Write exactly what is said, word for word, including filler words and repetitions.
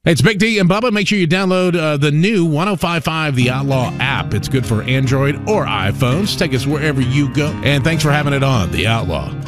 Hey, it's Big D and Bubba. Make sure you download uh, the new one oh five point five The Outlaw app. It's good for Android or iPhones. Take us wherever you go. And thanks for having it on, The Outlaw.